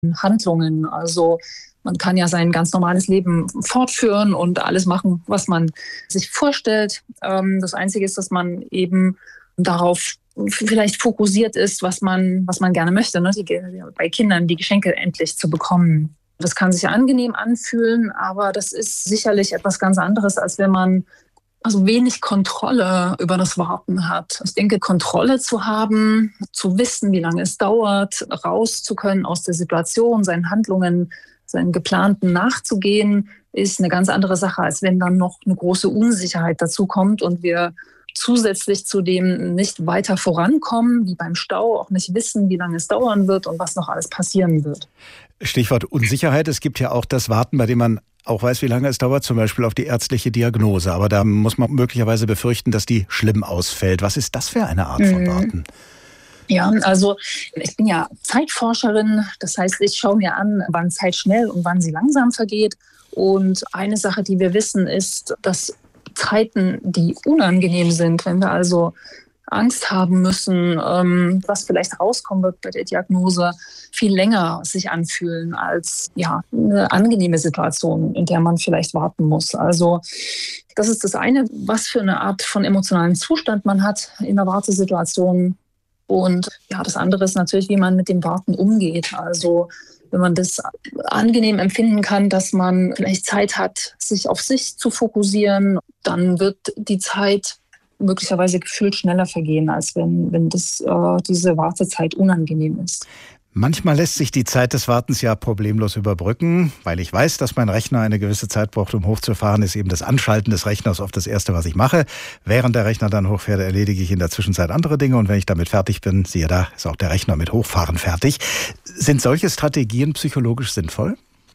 Handlungen. Also man kann ja sein ganz normales Leben fortführen und alles machen, was man sich vorstellt. Das Einzige ist, dass man eben darauf vielleicht fokussiert ist, was man gerne möchte, ne? Bei Kindern die Geschenke endlich zu bekommen. Das kann sich angenehm anfühlen, aber das ist sicherlich etwas ganz anderes, als wenn man wenig Kontrolle über das Warten hat. Ich denke, Kontrolle zu haben, zu wissen, wie lange es dauert, raus zu können aus der Situation, seinen Handlungen, seinen Geplanten nachzugehen, ist eine ganz andere Sache, als wenn dann noch eine große Unsicherheit dazu kommt und wir zusätzlich zu dem nicht weiter vorankommen, wie beim Stau, auch nicht wissen, wie lange es dauern wird und was noch alles passieren wird. Stichwort Unsicherheit. Es gibt ja auch das Warten, bei dem man auch weiß, wie lange es dauert, zum Beispiel auf die ärztliche Diagnose. Aber da muss man möglicherweise befürchten, dass die schlimm ausfällt. Was ist das für eine Art von Warten? Ja, also ich bin ja Zeitforscherin. Das heißt, ich schaue mir an, wann Zeit schnell und wann sie langsam vergeht. Und eine Sache, die wir wissen, ist, dass Zeiten, die unangenehm sind, wenn wir also Angst haben müssen, was vielleicht rauskommen wird bei der Diagnose, viel länger sich anfühlen als eine angenehme Situation, in der man vielleicht warten muss. Also das ist das eine, was für eine Art von emotionalen Zustand man hat in der Wartesituation. Und das andere ist natürlich, wie man mit dem Warten umgeht. Also wenn man das angenehm empfinden kann, dass man vielleicht Zeit hat, sich auf sich zu fokussieren, dann wird die Zeit möglicherweise gefühlt schneller vergehen, als wenn diese Wartezeit unangenehm ist. Manchmal lässt sich die Zeit des Wartens ja problemlos überbrücken, weil ich weiß, dass mein Rechner eine gewisse Zeit braucht, um hochzufahren, ist eben das Anschalten des Rechners oft das Erste, was ich mache. Während der Rechner dann hochfährt, erledige ich in der Zwischenzeit andere Dinge und wenn ich damit fertig bin, siehe da, ist auch der Rechner mit Hochfahren fertig. Sind solche Strategien psychologisch sinnvoll?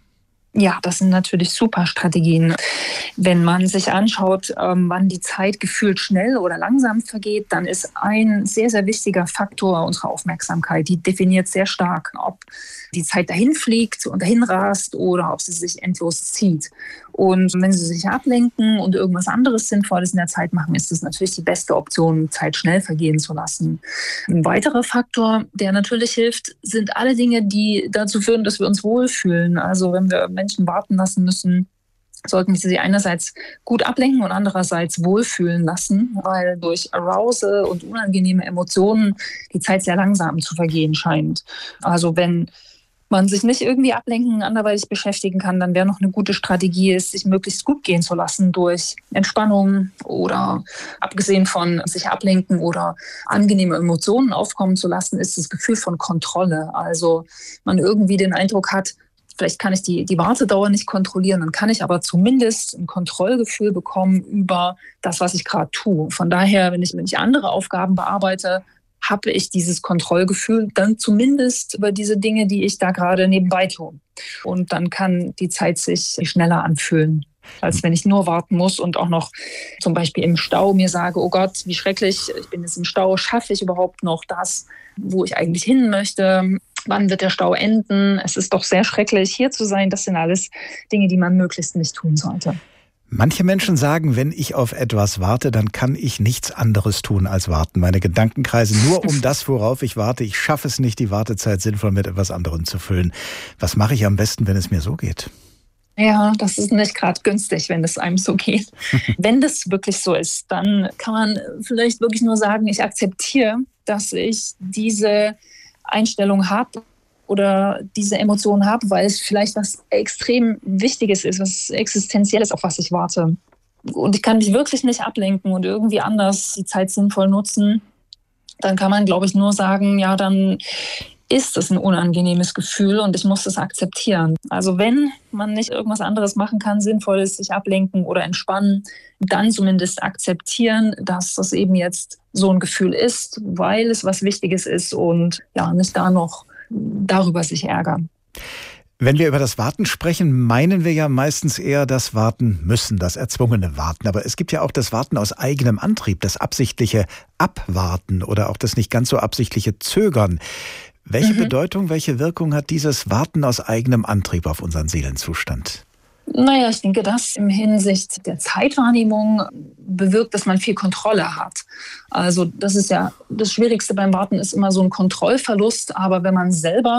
Ja, das sind natürlich super Strategien. Wenn man sich anschaut, wann die Zeit gefühlt schnell oder langsam vergeht, dann ist ein sehr, sehr wichtiger Faktor unsere Aufmerksamkeit. Die definiert sehr stark, ob die Zeit dahin fliegt und dahin rast oder ob sie sich endlos zieht. Und wenn Sie sich ablenken und irgendwas anderes Sinnvolles in der Zeit machen, ist das natürlich die beste Option, Zeit schnell vergehen zu lassen. Ein weiterer Faktor, der natürlich hilft, sind alle Dinge, die dazu führen, dass wir uns wohlfühlen. Also wenn wir Menschen warten lassen müssen, sollten wir sie einerseits gut ablenken und andererseits wohlfühlen lassen, weil durch Arousal und unangenehme Emotionen die Zeit sehr langsam zu vergehen scheint. Also wenn man sich nicht irgendwie ablenken, anderweitig beschäftigen kann, dann wäre noch eine gute Strategie, es sich möglichst gut gehen zu lassen durch Entspannung oder abgesehen von sich ablenken oder angenehme Emotionen aufkommen zu lassen, ist das Gefühl von Kontrolle. Also man irgendwie den Eindruck hat, vielleicht kann ich die Wartedauer nicht kontrollieren, dann kann ich aber zumindest ein Kontrollgefühl bekommen über das, was ich gerade tue. Von daher, wenn ich andere Aufgaben bearbeite, habe ich dieses Kontrollgefühl dann zumindest über diese Dinge, die ich da gerade nebenbei tue. Und dann kann die Zeit sich schneller anfühlen, als wenn ich nur warten muss und auch noch zum Beispiel im Stau mir sage, oh Gott, wie schrecklich, ich bin jetzt im Stau, schaffe ich überhaupt noch das, wo ich eigentlich hin möchte? Wann wird der Stau enden? Es ist doch sehr schrecklich, hier zu sein. Das sind alles Dinge, die man möglichst nicht tun sollte. Manche Menschen sagen, wenn ich auf etwas warte, dann kann ich nichts anderes tun als warten. Meine Gedanken kreisen nur um das, worauf ich warte. Ich schaffe es nicht, die Wartezeit sinnvoll mit etwas anderem zu füllen. Was mache ich am besten, wenn es mir so geht? Ja, das ist nicht gerade günstig, wenn es einem so geht. Wenn das wirklich so ist, dann kann man vielleicht wirklich nur sagen, ich akzeptiere, dass ich diese Einstellung habe oder diese Emotionen habe, weil es vielleicht was extrem Wichtiges ist, was Existenzielles, auf was ich warte. Und ich kann mich wirklich nicht ablenken und irgendwie anders die Zeit sinnvoll nutzen. Dann kann man, glaube ich, nur sagen, ja, dann ist es ein unangenehmes Gefühl und ich muss das akzeptieren. Also wenn man nicht irgendwas anderes machen kann, Sinnvolles, sich ablenken oder entspannen, dann zumindest akzeptieren, dass das eben jetzt so ein Gefühl ist, weil es was Wichtiges ist und nicht da noch darüber sich ärgern. Wenn wir über das Warten sprechen, meinen wir ja meistens eher das Warten müssen, das erzwungene Warten. Aber es gibt ja auch das Warten aus eigenem Antrieb, das absichtliche Abwarten oder auch das nicht ganz so absichtliche Zögern. Welche Bedeutung, welche Wirkung hat dieses Warten aus eigenem Antrieb auf unseren Seelenzustand? Naja, ich denke, das im Hinsicht der Zeitwahrnehmung bewirkt, dass man viel Kontrolle hat. Also das ist ja das Schwierigste beim Warten, ist immer so ein Kontrollverlust. Aber wenn man selber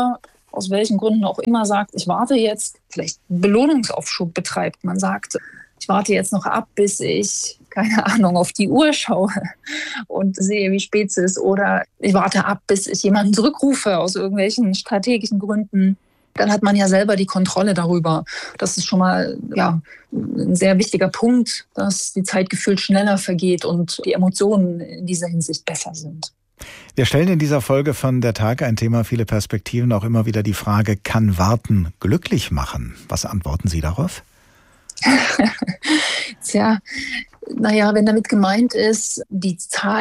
aus welchen Gründen auch immer sagt, ich warte jetzt, vielleicht einen Belohnungsaufschub betreibt. Man sagt, ich warte jetzt noch ab, bis ich, keine Ahnung, auf die Uhr schaue und sehe, wie spät es ist. Oder ich warte ab, bis ich jemanden zurückrufe aus irgendwelchen strategischen Gründen. Dann hat man ja selber die Kontrolle darüber. Das ist schon mal ein sehr wichtiger Punkt, dass die Zeit gefühlt schneller vergeht und die Emotionen in dieser Hinsicht besser sind. Wir stellen in dieser Folge von Der Tag, ein Thema, viele Perspektiven, auch immer wieder die Frage, kann Warten glücklich machen? Was antworten Sie darauf? Tja, wenn damit gemeint ist, die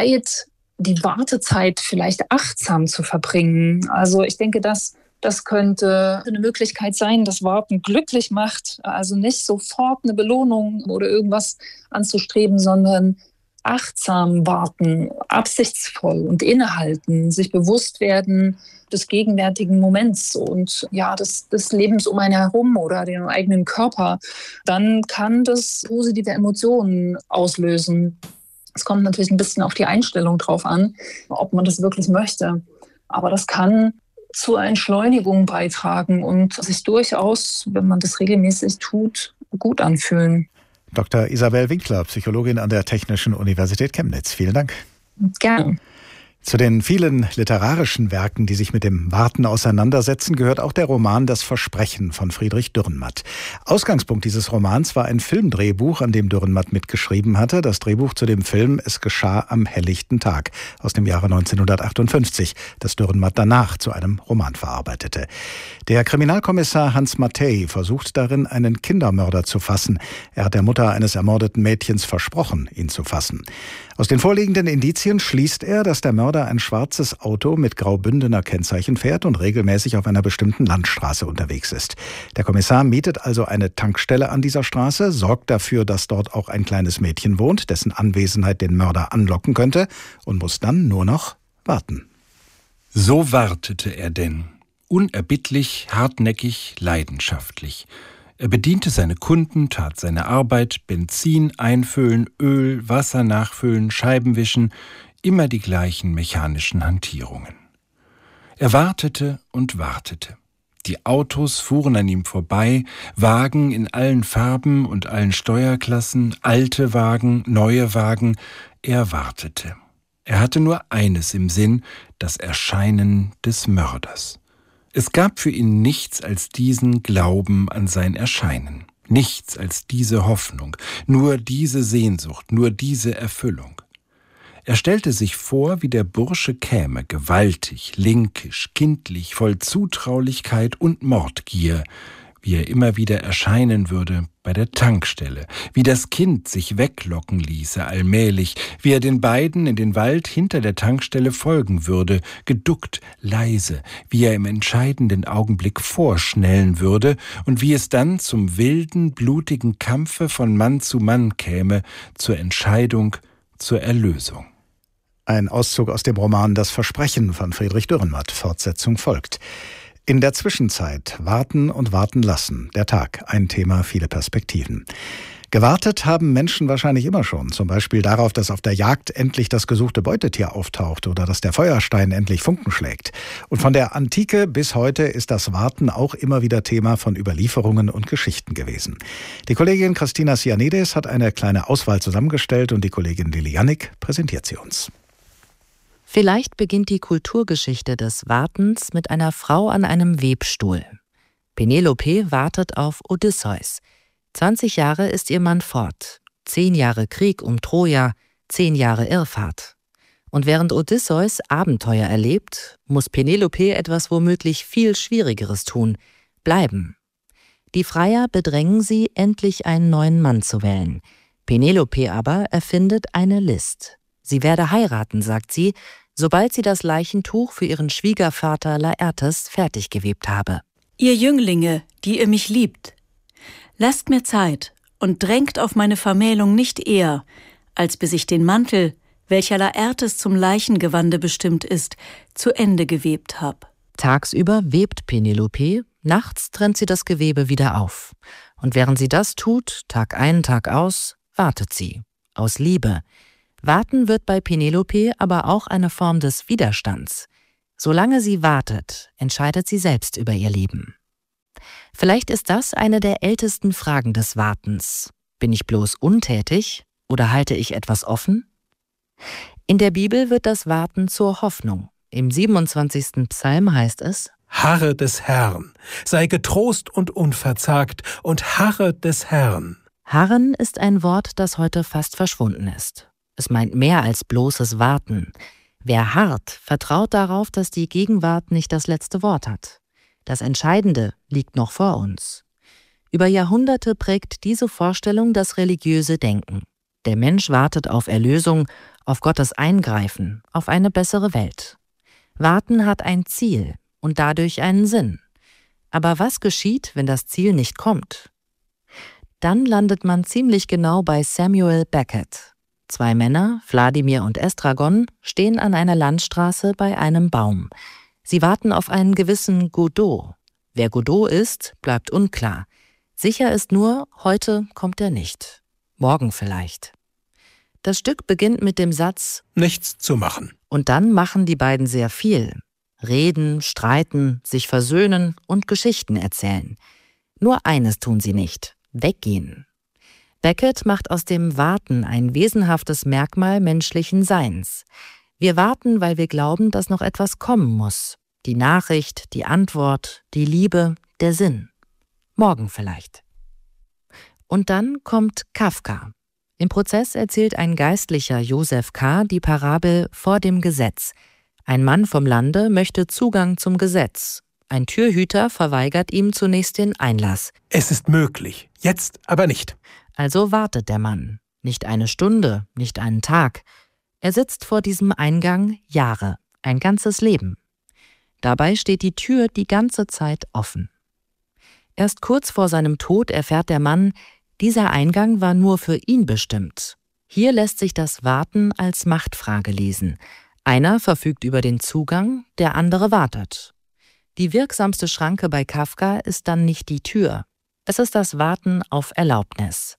Wartezeit vielleicht achtsam zu verbringen. Also ich denke, das könnte eine Möglichkeit sein, dass Warten glücklich macht. Also nicht sofort eine Belohnung oder irgendwas anzustreben, sondern achtsam warten, absichtsvoll und innehalten, sich bewusst werden des gegenwärtigen Moments und des Lebens um einen herum oder den eigenen Körper. Dann kann das positive Emotionen auslösen. Es kommt natürlich ein bisschen auf die Einstellung drauf an, ob man das wirklich möchte. Aber das kann zur Entschleunigung beitragen und sich durchaus, wenn man das regelmäßig tut, gut anfühlen. Dr. Isabel Winkler, Psychologin an der Technischen Universität Chemnitz. Vielen Dank. Gerne. Zu den vielen literarischen Werken, die sich mit dem Warten auseinandersetzen, gehört auch der Roman Das Versprechen von Friedrich Dürrenmatt. Ausgangspunkt dieses Romans war ein Filmdrehbuch, an dem Dürrenmatt mitgeschrieben hatte. Das Drehbuch zu dem Film Es geschah am helllichten Tag aus dem Jahre 1958, das Dürrenmatt danach zu einem Roman verarbeitete. Der Kriminalkommissar Hans Mattei versucht darin, einen Kindermörder zu fassen. Er hat der Mutter eines ermordeten Mädchens versprochen, ihn zu fassen. Aus den vorliegenden Indizien schließt er, dass der Mörder ein schwarzes Auto mit graubündener Kennzeichen fährt und regelmäßig auf einer bestimmten Landstraße unterwegs ist. Der Kommissar mietet also eine Tankstelle an dieser Straße, sorgt dafür, dass dort auch ein kleines Mädchen wohnt, dessen Anwesenheit den Mörder anlocken könnte, und muss dann nur noch warten. So wartete er denn. Unerbittlich, hartnäckig, leidenschaftlich. Er bediente seine Kunden, tat seine Arbeit, Benzin einfüllen, Öl, Wasser nachfüllen, Scheiben wischen, immer die gleichen mechanischen Hantierungen. Er wartete und wartete. Die Autos fuhren an ihm vorbei, Wagen in allen Farben und allen Steuerklassen, alte Wagen, neue Wagen. Er wartete. Er hatte nur eines im Sinn, das Erscheinen des Mörders. Es gab für ihn nichts als diesen Glauben an sein Erscheinen, nichts als diese Hoffnung, nur diese Sehnsucht, nur diese Erfüllung. Er stellte sich vor, wie der Bursche käme, gewaltig, linkisch, kindlich, voll Zutraulichkeit und Mordgier, wie er immer wieder erscheinen würde bei der Tankstelle, wie das Kind sich weglocken ließe allmählich, wie er den beiden in den Wald hinter der Tankstelle folgen würde, geduckt, leise, wie er im entscheidenden Augenblick vorschnellen würde und wie es dann zum wilden, blutigen Kampfe von Mann zu Mann käme, zur Entscheidung, zur Erlösung. Ein Auszug aus dem Roman Das Versprechen von Friedrich Dürrenmatt. Fortsetzung folgt. In der Zwischenzeit warten und warten lassen. Der Tag, ein Thema, viele Perspektiven. Gewartet haben Menschen wahrscheinlich immer schon. Zum Beispiel darauf, dass auf der Jagd endlich das gesuchte Beutetier auftaucht oder dass der Feuerstein endlich Funken schlägt. Und von der Antike bis heute ist das Warten auch immer wieder Thema von Überlieferungen und Geschichten gewesen. Die Kollegin Christina Sianides hat eine kleine Auswahl zusammengestellt und die Kollegin Lili Jannik präsentiert sie uns. Vielleicht beginnt die Kulturgeschichte des Wartens mit einer Frau an einem Webstuhl. Penelope wartet auf Odysseus. 20 Jahre ist ihr Mann fort. 10 Jahre Krieg um Troja, 10 Jahre Irrfahrt. Und während Odysseus Abenteuer erlebt, muss Penelope etwas womöglich viel Schwierigeres tun: bleiben. Die Freier bedrängen sie, endlich einen neuen Mann zu wählen. Penelope aber erfindet eine List. Sie werde heiraten, sagt sie, sobald sie das Leichentuch für ihren Schwiegervater Laertes fertig gewebt habe. Ihr Jünglinge, die ihr mich liebt, lasst mir Zeit und drängt auf meine Vermählung nicht eher, als bis ich den Mantel, welcher Laertes zum Leichengewande bestimmt ist, zu Ende gewebt hab. Tagsüber webt Penelope, nachts trennt sie das Gewebe wieder auf. Und während sie das tut, Tag ein, Tag aus, wartet sie. Aus Liebe. Warten wird bei Penelope aber auch eine Form des Widerstands. Solange sie wartet, entscheidet sie selbst über ihr Leben. Vielleicht ist das eine der ältesten Fragen des Wartens. Bin ich bloß untätig oder halte ich etwas offen? In der Bibel wird das Warten zur Hoffnung. Im 27. Psalm heißt es: Harre des Herrn, sei getrost und unverzagt und harre des Herrn. Harren ist ein Wort, das heute fast verschwunden ist. Es meint mehr als bloßes Warten. Wer harrt, vertraut darauf, dass die Gegenwart nicht das letzte Wort hat. Das Entscheidende liegt noch vor uns. Über Jahrhunderte prägt diese Vorstellung das religiöse Denken. Der Mensch wartet auf Erlösung, auf Gottes Eingreifen, auf eine bessere Welt. Warten hat ein Ziel und dadurch einen Sinn. Aber was geschieht, wenn das Ziel nicht kommt? Dann landet man ziemlich genau bei Samuel Beckett. 2 Männer, Wladimir und Estragon, stehen an einer Landstraße bei einem Baum. Sie warten auf einen gewissen Godot. Wer Godot ist, bleibt unklar. Sicher ist nur, heute kommt er nicht. Morgen vielleicht. Das Stück beginnt mit dem Satz: Nichts zu machen. Und dann machen die beiden sehr viel. Reden, streiten, sich versöhnen und Geschichten erzählen. Nur eines tun sie nicht: weggehen. Beckett macht aus dem Warten ein wesenhaftes Merkmal menschlichen Seins. Wir warten, weil wir glauben, dass noch etwas kommen muss. Die Nachricht, die Antwort, die Liebe, der Sinn. Morgen vielleicht. Und dann kommt Kafka. Im Prozess erzählt ein Geistlicher, Josef K., die Parabel vor dem Gesetz. Ein Mann vom Lande möchte Zugang zum Gesetz. Ein Türhüter verweigert ihm zunächst den Einlass. Es ist möglich, jetzt aber nicht. Also wartet der Mann. Nicht eine Stunde, nicht einen Tag. Er sitzt vor diesem Eingang Jahre, ein ganzes Leben. Dabei steht die Tür die ganze Zeit offen. Erst kurz vor seinem Tod erfährt der Mann, dieser Eingang war nur für ihn bestimmt. Hier lässt sich das Warten als Machtfrage lesen. Einer verfügt über den Zugang, der andere wartet. Die wirksamste Schranke bei Kafka ist dann nicht die Tür. Es ist das Warten auf Erlaubnis.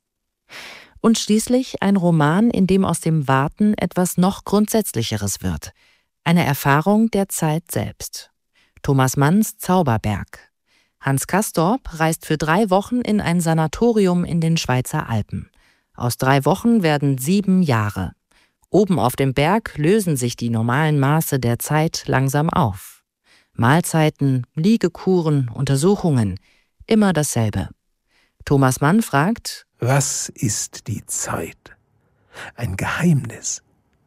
Und schließlich ein Roman, in dem aus dem Warten etwas noch Grundsätzlicheres wird. Eine Erfahrung der Zeit selbst. Thomas Manns Zauberberg. Hans Castorp reist für 3 Wochen in ein Sanatorium in den Schweizer Alpen. Aus 3 Wochen werden 7 Jahre. Oben auf dem Berg lösen sich die normalen Maße der Zeit langsam auf. Mahlzeiten, Liegekuren, Untersuchungen, immer dasselbe. Thomas Mann fragt: Was ist die Zeit? Ein Geheimnis,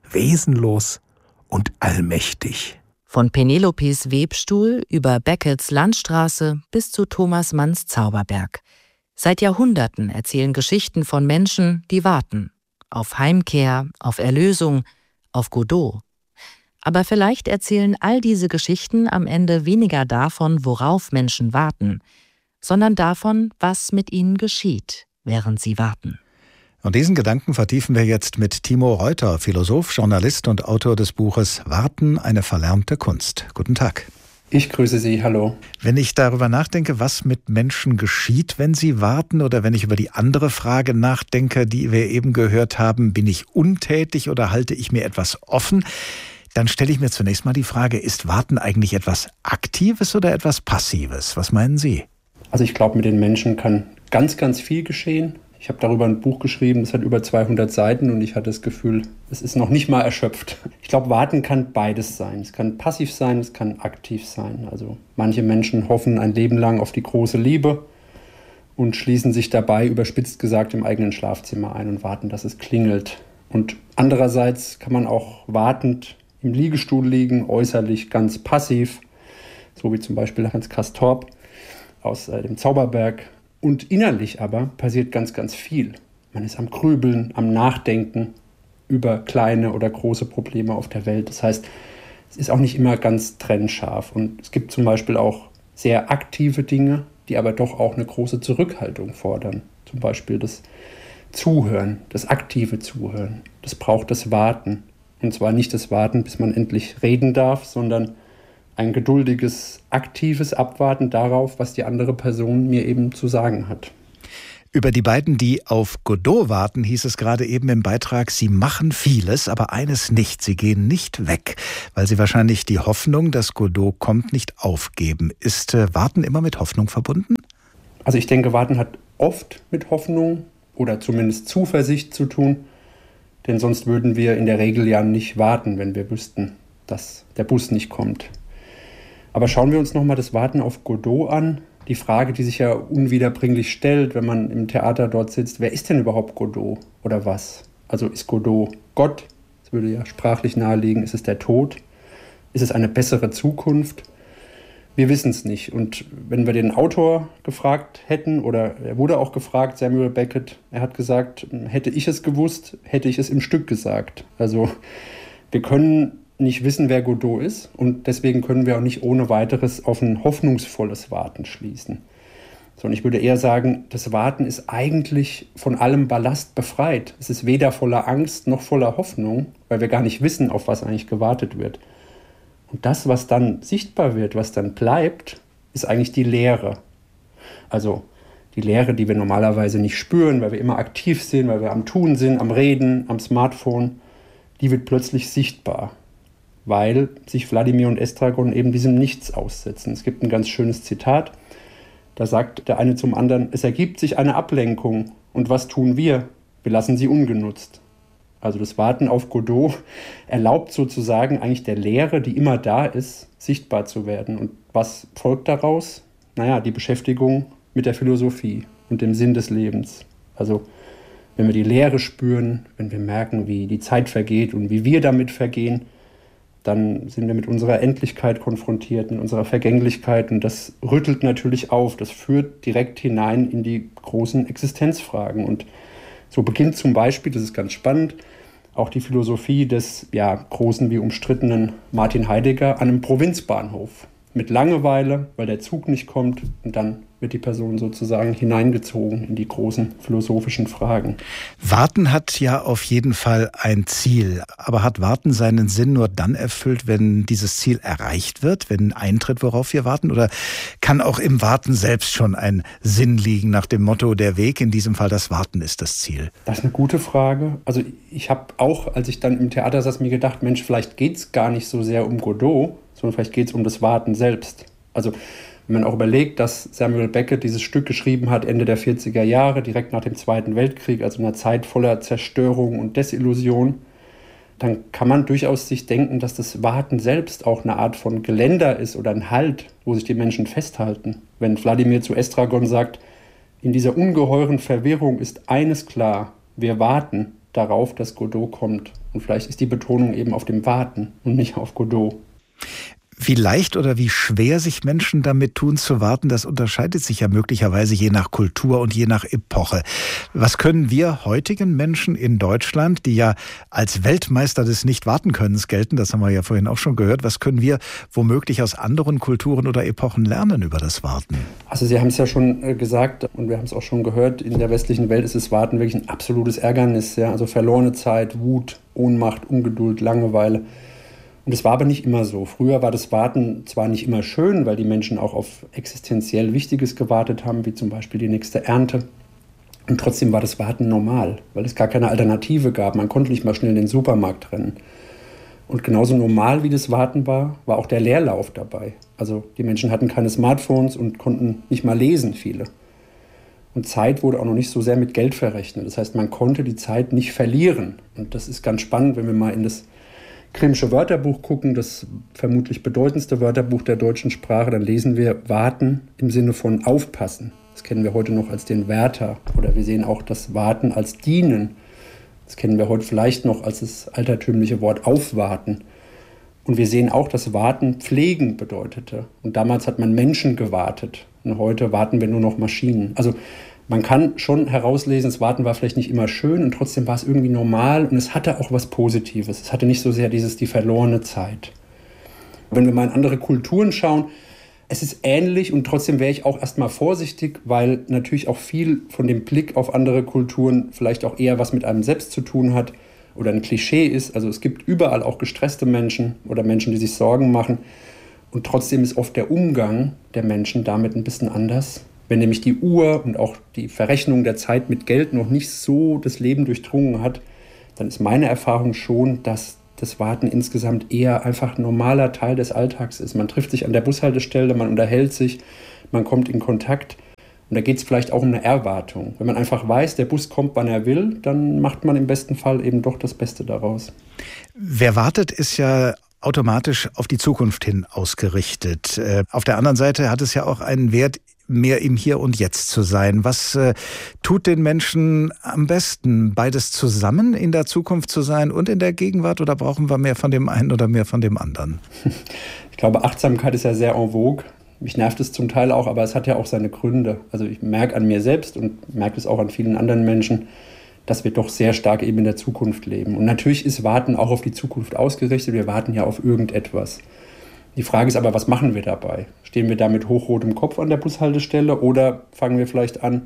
wesenlos und allmächtig. Von Penelopes Webstuhl über Becketts Landstraße bis zu Thomas Manns Zauberberg. Seit Jahrhunderten erzählen Geschichten von Menschen, die warten. Auf Heimkehr, auf Erlösung, auf Godot. Aber vielleicht erzählen all diese Geschichten am Ende weniger davon, worauf Menschen warten, sondern davon, was mit ihnen geschieht, während sie warten. Und diesen Gedanken vertiefen wir jetzt mit Timo Reuter, Philosoph, Journalist und Autor des Buches Warten, eine verlernte Kunst. Guten Tag. Ich grüße Sie, hallo. Wenn ich darüber nachdenke, was mit Menschen geschieht, wenn sie warten, oder wenn ich über die andere Frage nachdenke, die wir eben gehört haben, bin ich untätig oder halte ich mir etwas offen, dann stelle ich mir zunächst mal die Frage, ist Warten eigentlich etwas Aktives oder etwas Passives? Was meinen Sie? Also ich glaube, mit den Menschen kann ganz, ganz viel geschehen. Ich habe darüber ein Buch geschrieben, das hat über 200 Seiten und ich hatte das Gefühl, es ist noch nicht mal erschöpft. Ich glaube, Warten kann beides sein. Es kann passiv sein, es kann aktiv sein. Also manche Menschen hoffen ein Leben lang auf die große Liebe und schließen sich dabei, überspitzt gesagt, im eigenen Schlafzimmer ein und warten, dass es klingelt. Und andererseits kann man auch wartend im Liegestuhl liegen, äußerlich ganz passiv, so wie zum Beispiel Hans Castorp aus dem Zauberberg. Und innerlich aber passiert ganz, ganz viel. Man ist am Grübeln, am Nachdenken über kleine oder große Probleme auf der Welt. Das heißt, es ist auch nicht immer ganz trennscharf. Und es gibt zum Beispiel auch sehr aktive Dinge, die aber doch auch eine große Zurückhaltung fordern. Zum Beispiel das Zuhören, das aktive Zuhören. Das braucht das Warten. Und zwar nicht das Warten, bis man endlich reden darf, sondern ein geduldiges, aktives Abwarten darauf, was die andere Person mir eben zu sagen hat. Über die beiden, die auf Godot warten, hieß es gerade eben im Beitrag, sie machen vieles, aber eines nicht. Sie gehen nicht weg, weil sie wahrscheinlich die Hoffnung, dass Godot kommt, nicht aufgeben. Ist Warten immer mit Hoffnung verbunden? Also ich denke, Warten hat oft mit Hoffnung oder zumindest Zuversicht zu tun, denn sonst würden wir in der Regel ja nicht warten, wenn wir wüssten, dass der Bus nicht kommt. Aber schauen wir uns nochmal das Warten auf Godot an. Die Frage, die sich ja unwiederbringlich stellt, wenn man im Theater dort sitzt, wer ist denn überhaupt Godot oder was? Also ist Godot Gott? Das würde ja sprachlich naheliegen. Ist es der Tod? Ist es eine bessere Zukunft? Wir wissen es nicht. Und wenn wir den Autor gefragt hätten, oder er wurde auch gefragt, Samuel Beckett, er hat gesagt, hätte ich es gewusst, hätte ich es im Stück gesagt. Also wir können nicht wissen, wer Godot ist, und deswegen können wir auch nicht ohne weiteres auf ein hoffnungsvolles Warten schließen. Sondern ich würde eher sagen, das Warten ist eigentlich von allem Ballast befreit. Es ist weder voller Angst noch voller Hoffnung, weil wir gar nicht wissen, auf was eigentlich gewartet wird. Und das, was dann sichtbar wird, was dann bleibt, ist eigentlich die Leere. Also die Leere, die wir normalerweise nicht spüren, weil wir immer aktiv sind, weil wir am Tun sind, am Reden, am Smartphone, die wird plötzlich sichtbar, weil sich Wladimir und Estragon eben diesem Nichts aussetzen. Es gibt ein ganz schönes Zitat, da sagt der eine zum anderen, es ergibt sich eine Ablenkung, und was tun wir? Wir lassen sie ungenutzt. Also das Warten auf Godot erlaubt sozusagen eigentlich der Leere, die immer da ist, sichtbar zu werden. Und was folgt daraus? Naja, die Beschäftigung mit der Philosophie und dem Sinn des Lebens. Also wenn wir die Leere spüren, wenn wir merken, wie die Zeit vergeht und wie wir damit vergehen, dann sind wir mit unserer Endlichkeit konfrontiert, mit unserer Vergänglichkeit, und das rüttelt natürlich auf, das führt direkt hinein in die großen Existenzfragen. Und so beginnt zum Beispiel, das ist ganz spannend, auch die Philosophie des großen wie umstrittenen Martin Heidegger an einem Provinzbahnhof. Mit Langeweile, weil der Zug nicht kommt, und dann wird die Person sozusagen hineingezogen in die großen philosophischen Fragen. Warten hat ja auf jeden Fall ein Ziel. Aber hat Warten seinen Sinn nur dann erfüllt, wenn dieses Ziel erreicht wird, wenn eintritt, worauf wir warten? Oder kann auch im Warten selbst schon ein Sinn liegen, nach dem Motto, der Weg, in diesem Fall das Warten ist das Ziel? Das ist eine gute Frage. Also ich habe auch, als ich dann im Theater saß, mir gedacht, Mensch, vielleicht geht es gar nicht so sehr um Godot, sondern vielleicht geht es um das Warten selbst. Also wenn man auch überlegt, dass Samuel Beckett dieses Stück geschrieben hat, Ende der 40er Jahre, direkt nach dem Zweiten Weltkrieg, also in einer Zeit voller Zerstörung und Desillusion, dann kann man durchaus sich denken, dass das Warten selbst auch eine Art von Geländer ist oder ein Halt, wo sich die Menschen festhalten. Wenn Wladimir zu Estragon sagt, in dieser ungeheuren Verwirrung ist eines klar, wir warten darauf, dass Godot kommt. Und vielleicht ist die Betonung eben auf dem Warten und nicht auf Godot. Wie leicht oder wie schwer sich Menschen damit tun zu warten, das unterscheidet sich ja möglicherweise je nach Kultur und je nach Epoche. Was können wir heutigen Menschen in Deutschland, die ja als Weltmeister des Nicht-Warten-Könnens gelten, das haben wir ja vorhin auch schon gehört, was können wir womöglich aus anderen Kulturen oder Epochen lernen über das Warten? Also Sie haben es ja schon gesagt und wir haben es auch schon gehört, in der westlichen Welt ist das Warten wirklich ein absolutes Ärgernis. Ja? Also verlorene Zeit, Wut, Ohnmacht, Ungeduld, Langeweile. Und es war aber nicht immer so. Früher war das Warten zwar nicht immer schön, weil die Menschen auch auf existenziell Wichtiges gewartet haben, wie zum Beispiel die nächste Ernte. Und trotzdem war das Warten normal, weil es gar keine Alternative gab. Man konnte nicht mal schnell in den Supermarkt rennen. Und genauso normal wie das Warten war auch der Leerlauf dabei. Also die Menschen hatten keine Smartphones und konnten nicht mal lesen, viele. Und Zeit wurde auch noch nicht so sehr mit Geld verrechnet. Das heißt, man konnte die Zeit nicht verlieren. Und das ist ganz spannend, wenn wir mal in das Grimmsche Wörterbuch gucken, das vermutlich bedeutendste Wörterbuch der deutschen Sprache, dann lesen wir Warten im Sinne von aufpassen. Das kennen wir heute noch als den Wärter. Oder wir sehen auch das Warten als dienen. Das kennen wir heute vielleicht noch als das altertümliche Wort aufwarten. Und wir sehen auch, dass Warten pflegen bedeutete. Und damals hat man Menschen gewartet. Und heute warten wir nur noch Maschinen. Also man kann schon herauslesen, das Warten war vielleicht nicht immer schön und trotzdem war es irgendwie normal und es hatte auch was Positives. Es hatte nicht so sehr die verlorene Zeit. Wenn wir mal in andere Kulturen schauen, es ist ähnlich und trotzdem wäre ich auch erstmal vorsichtig, weil natürlich auch viel von dem Blick auf andere Kulturen vielleicht auch eher was mit einem selbst zu tun hat oder ein Klischee ist. Also es gibt überall auch gestresste Menschen oder Menschen, die sich Sorgen machen und trotzdem ist oft der Umgang der Menschen damit ein bisschen anders. Wenn nämlich die Uhr und auch die Verrechnung der Zeit mit Geld noch nicht so das Leben durchdrungen hat, dann ist meine Erfahrung schon, dass das Warten insgesamt eher einfach ein normaler Teil des Alltags ist. Man trifft sich an der Bushaltestelle, man unterhält sich, man kommt in Kontakt. Und da geht es vielleicht auch um eine Erwartung. Wenn man einfach weiß, der Bus kommt, wann er will, dann macht man im besten Fall eben doch das Beste daraus. Wer wartet, ist ja automatisch auf die Zukunft hin ausgerichtet. Auf der anderen Seite hat es ja auch einen Wert, mehr im Hier und Jetzt zu sein. Was tut den Menschen am besten? Beides zusammen, in der Zukunft zu sein und in der Gegenwart? Oder brauchen wir mehr von dem einen oder mehr von dem anderen? Ich glaube, Achtsamkeit ist ja sehr en vogue. Mich nervt es zum Teil auch, aber es hat ja auch seine Gründe. Also ich merke an mir selbst und merke es auch an vielen anderen Menschen, dass wir doch sehr stark eben in der Zukunft leben. Und natürlich ist Warten auch auf die Zukunft ausgerichtet. Wir warten ja auf irgendetwas. Die Frage ist aber, was machen wir dabei? Stehen wir da mit hochrotem Kopf an der Bushaltestelle oder fangen wir vielleicht an,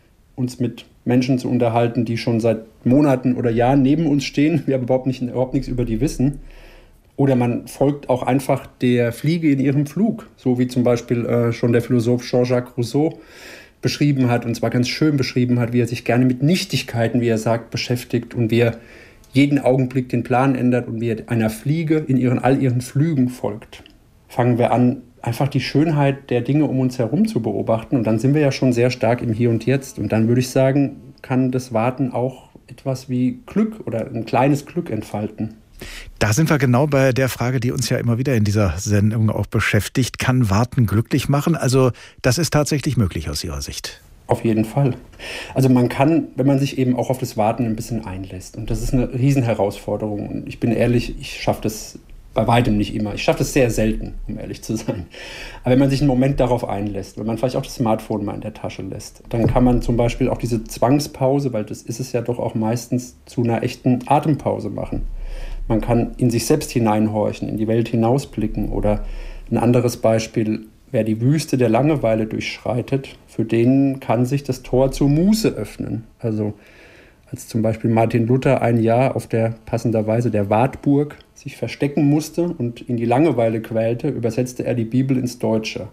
uns mit Menschen zu unterhalten, die schon seit Monaten oder Jahren neben uns stehen, wir aber überhaupt nichts über die wissen? Oder man folgt auch einfach der Fliege in ihrem Flug, so wie zum Beispiel schon der Philosoph Jean-Jacques Rousseau beschrieben hat, und zwar ganz schön beschrieben hat, wie er sich gerne mit Nichtigkeiten, wie er sagt, beschäftigt und wie er jeden Augenblick den Plan ändert und wie er einer Fliege in all ihren Flügen folgt. Fangen wir an, einfach die Schönheit der Dinge um uns herum zu beobachten, und dann sind wir ja schon sehr stark im Hier und Jetzt. Und dann würde ich sagen, kann das Warten auch etwas wie Glück oder ein kleines Glück entfalten. Da sind wir genau bei der Frage, die uns ja immer wieder in dieser Sendung auch beschäftigt. Kann Warten glücklich machen? Also das ist tatsächlich möglich aus Ihrer Sicht. Auf jeden Fall. Also man kann, wenn man sich eben auch auf das Warten ein bisschen einlässt, und das ist eine Riesenherausforderung, und ich bin ehrlich, ich schaffe das bei weitem nicht immer. Ich schaffe das sehr selten, um ehrlich zu sein. Aber wenn man sich einen Moment darauf einlässt, wenn man vielleicht auch das Smartphone mal in der Tasche lässt, dann kann man zum Beispiel auch diese Zwangspause, weil das ist es ja doch auch meistens, zu einer echten Atempause machen. Man kann in sich selbst hineinhorchen, in die Welt hinausblicken. Oder ein anderes Beispiel, wer die Wüste der Langeweile durchschreitet, für den kann sich das Tor zur Muße öffnen. Also als zum Beispiel Martin Luther ein Jahr auf der passenderweise der Wartburg sich verstecken musste und in die Langeweile quälte, übersetzte er die Bibel ins Deutsche.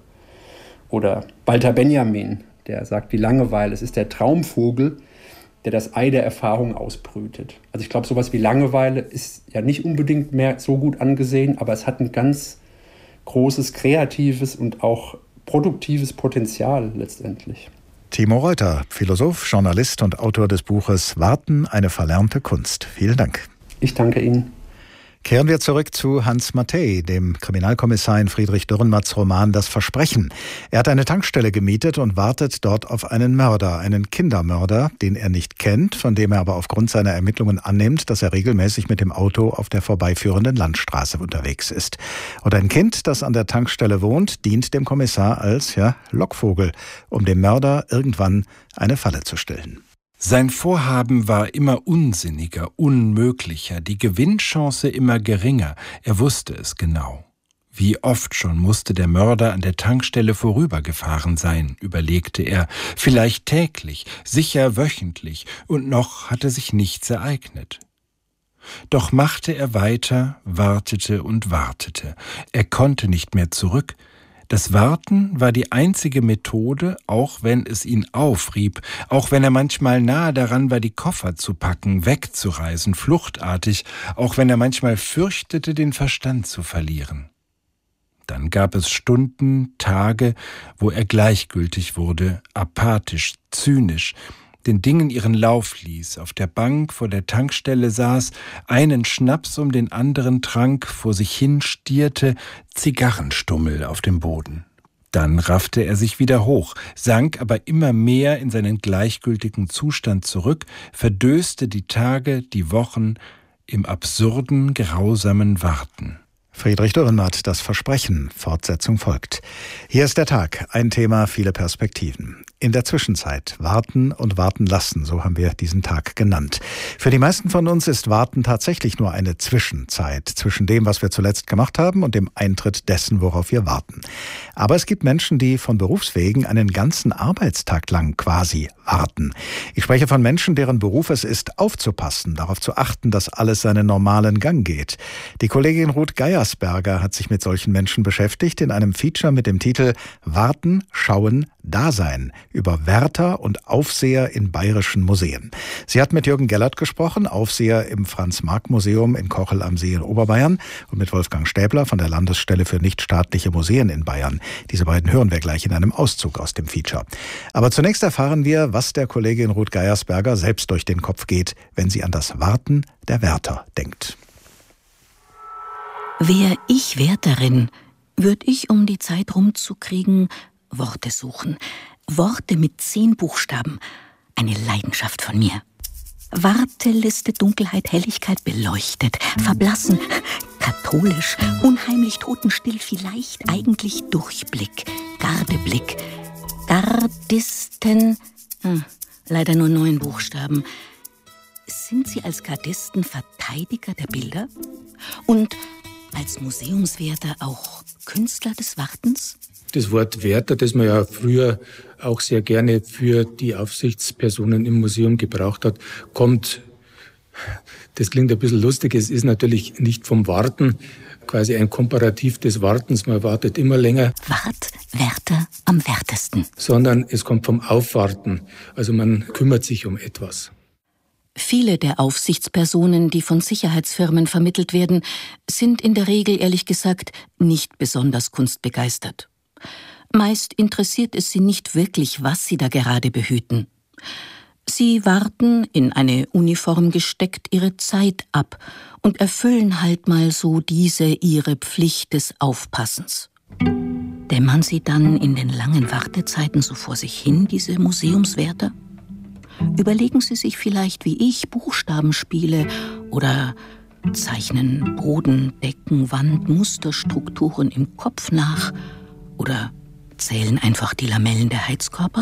Oder Walter Benjamin, der sagt, die Langeweile, es ist der Traumvogel, der das Ei der Erfahrung ausbrütet. Also ich glaube, sowas wie Langeweile ist ja nicht unbedingt mehr so gut angesehen, aber es hat ein ganz großes kreatives und auch produktives Potenzial letztendlich. Timo Reuter, Philosoph, Journalist und Autor des Buches Warten, eine verlernte Kunst. Vielen Dank. Ich danke Ihnen. Kehren wir zurück zu Hans Mattei, dem Kriminalkommissar in Friedrich Dürrenmatts Roman Das Versprechen. Er hat eine Tankstelle gemietet und wartet dort auf einen Mörder, einen Kindermörder, den er nicht kennt, von dem er aber aufgrund seiner Ermittlungen annimmt, dass er regelmäßig mit dem Auto auf der vorbeiführenden Landstraße unterwegs ist. Und ein Kind, das an der Tankstelle wohnt, dient dem Kommissar als Lockvogel, um dem Mörder irgendwann eine Falle zu stellen. Sein Vorhaben war immer unsinniger, unmöglicher, die Gewinnchance immer geringer. Er wusste es genau. Wie oft schon musste der Mörder an der Tankstelle vorübergefahren sein, überlegte er, vielleicht täglich, sicher wöchentlich, und noch hatte sich nichts ereignet. Doch machte er weiter, wartete und wartete. Er konnte nicht mehr zurück. Das Warten war die einzige Methode, auch wenn es ihn aufrieb, auch wenn er manchmal nahe daran war, die Koffer zu packen, wegzureisen, fluchtartig, auch wenn er manchmal fürchtete, den Verstand zu verlieren. Dann gab es Stunden, Tage, wo er gleichgültig wurde, apathisch, zynisch, den Dingen ihren Lauf ließ, auf der Bank vor der Tankstelle saß, einen Schnaps um den anderen trank, vor sich hin stierte, Zigarrenstummel auf dem Boden. Dann raffte er sich wieder hoch, sank aber immer mehr in seinen gleichgültigen Zustand zurück, verdöste die Tage, die Wochen im absurden, grausamen Warten. Friedrich Dürrenmatt, Das Versprechen. Fortsetzung folgt. Hier ist der Tag. Ein Thema, viele Perspektiven. In der Zwischenzeit warten und warten lassen, so haben wir diesen Tag genannt. Für die meisten von uns ist Warten tatsächlich nur eine Zwischenzeit zwischen dem, was wir zuletzt gemacht haben, und dem Eintritt dessen, worauf wir warten. Aber es gibt Menschen, die von Berufswegen einen ganzen Arbeitstag lang quasi warten. Ich spreche von Menschen, deren Beruf es ist, aufzupassen, darauf zu achten, dass alles seinen normalen Gang geht. Die Kollegin Ruth Geiersberger hat sich mit solchen Menschen beschäftigt in einem Feature mit dem Titel Warten, Schauen, Dasein über Wärter und Aufseher in bayerischen Museen. Sie hat mit Jürgen Gellert gesprochen, Aufseher im Franz-Marc-Museum in Kochel am See in Oberbayern, und mit Wolfgang Stäbler von der Landesstelle für nichtstaatliche Museen in Bayern. Diese beiden hören wir gleich in einem Auszug aus dem Feature. Aber zunächst erfahren wir, was der Kollegin Ruth Geiersberger selbst durch den Kopf geht, wenn sie an das Warten der Wärter denkt. Wär ich Wärterin, würde ich, um die Zeit rumzukriegen, Worte suchen. Worte mit 10 Buchstaben. Eine Leidenschaft von mir. Warteliste, Dunkelheit, Helligkeit, beleuchtet, verblassen, katholisch, unheimlich, totenstill, vielleicht, eigentlich Durchblick, Gardeblick, Gardisten, leider nur 9 Buchstaben. Sind Sie als Gardisten Verteidiger der Bilder? Und als Museumswärter auch Künstler des Wartens? Das Wort Wärter, das man ja früher auch sehr gerne für die Aufsichtspersonen im Museum gebraucht hat, kommt, das klingt ein bisschen lustig, es ist natürlich nicht vom Warten, quasi ein Komparativ des Wartens, man wartet immer länger. Wärter am wertesten. Sondern es kommt vom Aufwarten, also man kümmert sich um etwas. Viele der Aufsichtspersonen, die von Sicherheitsfirmen vermittelt werden, sind in der Regel, ehrlich gesagt, nicht besonders kunstbegeistert. Meist interessiert es sie nicht wirklich, was sie da gerade behüten. Sie warten, in eine Uniform gesteckt, ihre Zeit ab und erfüllen halt mal so diese ihre Pflicht des Aufpassens. Dämmern sie dann in den langen Wartezeiten so vor sich hin, diese Museumswärter? Überlegen Sie sich vielleicht, wie ich Buchstabenspiele oder zeichnen Boden, Decken, Wand, Musterstrukturen im Kopf nach oder zählen einfach die Lamellen der Heizkörper?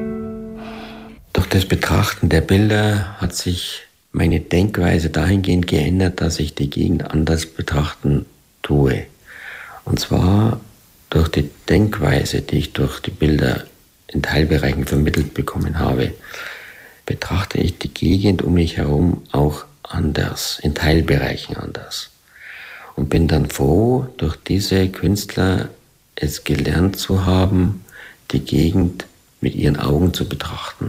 Durch das Betrachten der Bilder hat sich meine Denkweise dahingehend geändert, dass ich die Gegend anders betrachten tue. Und zwar durch die Denkweise, die ich durch die Bilder in Teilbereichen vermittelt bekommen habe, betrachte ich die Gegend um mich herum auch anders, in Teilbereichen anders. Und bin dann froh, durch diese Künstler es gelernt zu haben, die Gegend mit ihren Augen zu betrachten.